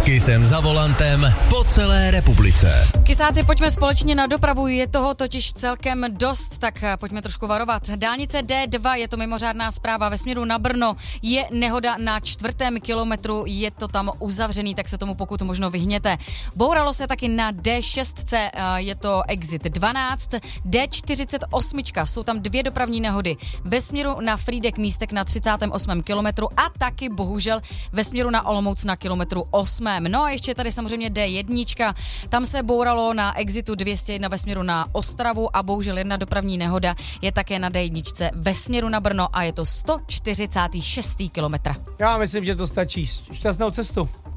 Kysem za volantem po celé republice. Kysáci, pojďme společně na dopravu, je toho totiž celkem dost, tak pojďme trošku varovat. Dálnice D2, je to mimořádná zpráva ve směru na Brno, je nehoda na 4. kilometru, je to tam uzavřený, tak se tomu pokud možno vyhněte. Bouralo se taky na D6, je to exit 12, D48, jsou tam 2 dopravní nehody ve směru na Frýdek Místek na 38. kilometru a taky bohužel ve směru na Olomouc na kilometru 8. No a ještě tady samozřejmě D1, tam se bouralo na exitu 201 ve směru na Ostravu a bohužel jedna dopravní nehoda je také na D1 ve směru na Brno a je to 146. kilometr. Já myslím, že to stačí. Šťastnou cestu.